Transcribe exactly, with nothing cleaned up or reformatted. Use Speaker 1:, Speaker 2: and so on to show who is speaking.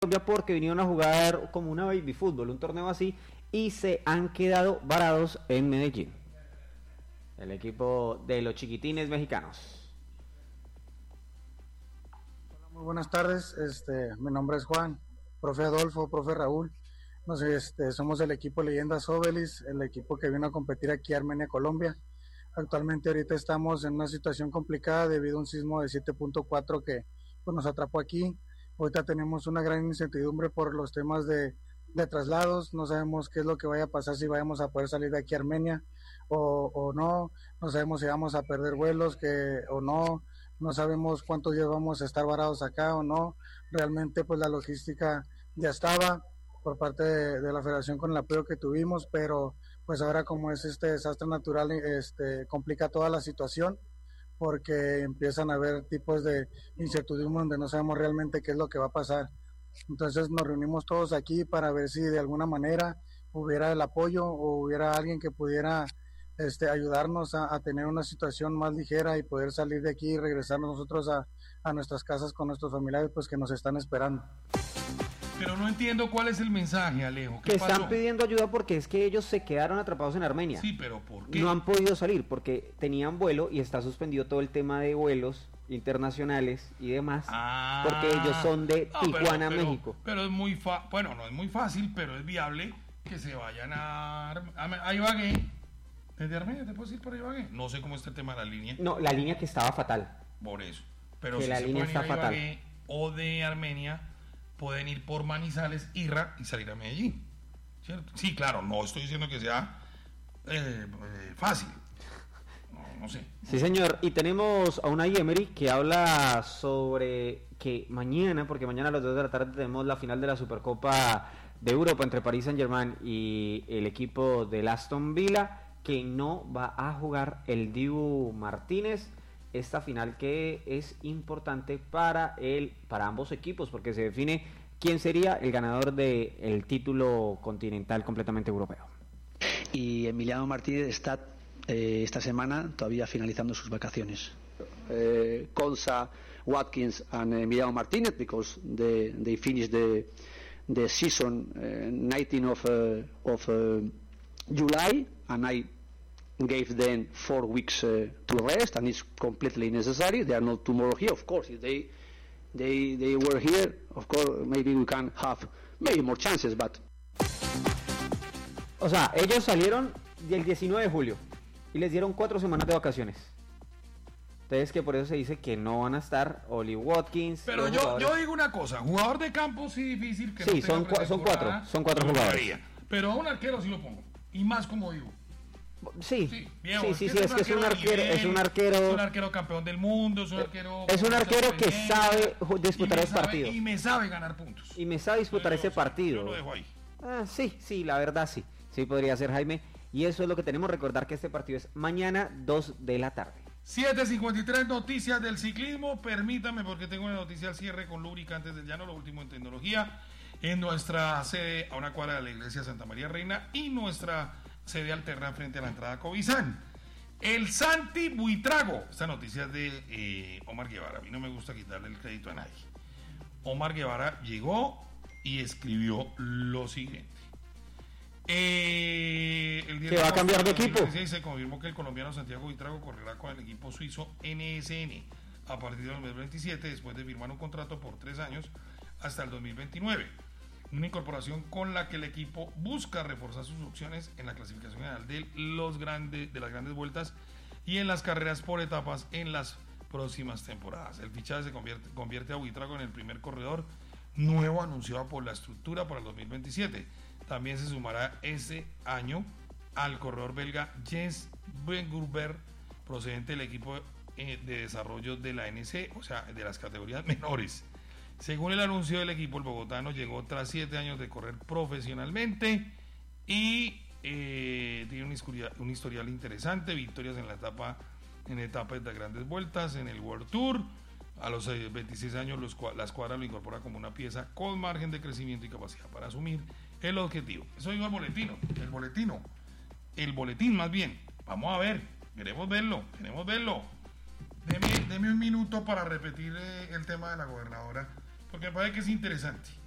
Speaker 1: Colombia porque vinieron a jugar como una baby fútbol, un torneo así, y se han quedado varados en Medellín. El equipo de los chiquitines mexicanos.
Speaker 2: Hola, muy buenas tardes. Este, mi nombre es Juan, profe Adolfo, profe Raúl. No sé, este, somos el equipo Leyendas Obelis, el equipo que vino a competir aquí a Armenia, Colombia. Actualmente ahorita estamos en una situación complicada debido a un sismo de siete punto cuatro que pues, nos atrapó aquí. Ahorita tenemos una gran incertidumbre por los temas de, de traslados, no sabemos qué es lo que vaya a pasar, si vayamos a poder salir de aquí a Armenia o, o no, no sabemos si vamos a perder vuelos que, o no, no sabemos cuántos días vamos a estar varados acá o no. Realmente pues la logística ya estaba por parte de, de la federación con el apoyo que tuvimos, pero pues ahora como es este desastre natural, este complica toda la situación, porque empiezan a haber tipos de incertidumbre donde no sabemos realmente qué es lo que va a pasar. Entonces nos reunimos todos aquí para ver si de alguna manera hubiera el apoyo o hubiera alguien que pudiera este, ayudarnos a, a tener una situación más ligera y poder salir de aquí y regresar nosotros a, a nuestras casas con nuestros familiares pues que nos están esperando.
Speaker 3: Pero no entiendo cuál es el mensaje, Alejo.
Speaker 1: ¿Qué que pasó? Están pidiendo ayuda porque es que ellos se quedaron atrapados en Armenia.
Speaker 3: Sí, pero ¿por qué?
Speaker 1: No han podido salir porque tenían vuelo y está suspendido todo el tema de vuelos internacionales y demás.
Speaker 3: Ah,
Speaker 1: porque ellos son de
Speaker 3: no,
Speaker 1: Tijuana,
Speaker 3: pero, pero,
Speaker 1: México.
Speaker 3: Pero es muy fa bueno, no es muy fácil, pero es viable que se vayan a, a, a Ibagué. ¿Desde Armenia te puedes ir para Ibagué? No sé cómo está el tema de la línea.
Speaker 1: No, la línea que estaba fatal.
Speaker 3: Por eso. Pero
Speaker 1: que
Speaker 3: si
Speaker 1: la
Speaker 3: se
Speaker 1: línea
Speaker 3: pueden
Speaker 1: está
Speaker 3: ir a
Speaker 1: fatal.
Speaker 3: Ibagué o de Armenia, pueden ir por Manizales, Irra y salir a Medellín, ¿cierto? Sí, claro, no estoy diciendo que sea eh, eh, fácil, no, no sé.
Speaker 1: Sí, señor, y tenemos a Unai Emery que habla sobre que mañana, porque mañana a las dos de la tarde tenemos la final de la Supercopa de Europa entre Paris Saint-Germain y el equipo del Aston Villa, que no va a jugar el Dibu Martínez. Esta final que es importante para el para ambos equipos porque se define quién sería el ganador del título continental completamente europeo.
Speaker 4: Y Emiliano Martínez está eh, esta semana todavía finalizando sus vacaciones. Uh, Konsa, Watkins and Emiliano Martínez because they they finished the the season uh, nineteenth of uh, of uh, July and I gave them four weeks uh, to rest, and it's completely necessary. They are not tomorrow here, of course. If they they they were here, of course, maybe we can have maybe more chances, but.
Speaker 1: O sea, ellos salieron del diecinueve de julio y les dieron cuatro semanas de vacaciones. Entonces que por eso se dice que no van a estar Oli Watkins.
Speaker 3: Pero yo jugadores. yo digo una cosa, jugador de campo sí difícil que
Speaker 1: sí,
Speaker 3: no
Speaker 1: son cu son cuatro, son cuatro jugadores.
Speaker 3: Pero a un arquero sí lo pongo y más como digo.
Speaker 1: Sí,
Speaker 3: sí,
Speaker 1: viejo, sí, sí, sí, es que es un arquero, es un arquero,
Speaker 3: es un arquero campeón del mundo, es un arquero,
Speaker 1: es un arquero que sabe disputar los
Speaker 3: sabe,
Speaker 1: partidos
Speaker 3: y me sabe ganar puntos
Speaker 1: y me sabe disputar ese partido.
Speaker 3: Yo lo dejo ahí.
Speaker 1: Ah, sí, sí, la verdad sí, sí podría ser Jaime y eso es lo que tenemos. Recordar que este partido es mañana dos de la tarde.
Speaker 3: siete cincuenta y tres, noticias del ciclismo. Permítame porque tengo una noticia al cierre con lubricantes del llano, lo último en tecnología en nuestra sede a una cuadra de la iglesia Santa María Reina y nuestra sede alterna frente a la entrada a Covizán. El Santi Buitrago, esta noticia es de eh, Omar Guevara, a mí no me gusta quitarle el crédito a nadie. Omar Guevara llegó y escribió lo siguiente. Eh, el
Speaker 1: ¿Que va a cambiar de equipo?
Speaker 3: Se confirmó que el colombiano Santiago Buitrago correrá con el equipo suizo N S N a partir del dos mil veintisiete, después de firmar un contrato por tres años hasta el dos mil veintinueve. Una incorporación con la que el equipo busca reforzar sus opciones en la clasificación general de, los grandes, de las grandes vueltas y en las carreras por etapas en las próximas temporadas. El fichaje se convierte, convierte a Buitrago en el primer corredor nuevo anunciado por la estructura para el dos mil veintisiete. También se sumará ese año al corredor belga Jens Benguber, procedente del equipo de desarrollo de la N C, o sea, de las categorías menores. Según el anuncio del equipo, el bogotano llegó tras siete años de correr profesionalmente y eh, tiene un historial, un historial interesante, victorias en la etapa, en etapas de grandes vueltas, en el World Tour. A los veintiséis años los, la escuadra lo incorpora como una pieza con margen de crecimiento y capacidad para asumir el objetivo. Eso digo el boletino, el boletino, el boletín más bien. Vamos a ver, queremos verlo, queremos verlo. Deme, deme un minuto para repetir eh, el tema de la gobernadora, porque me parece que es interesante.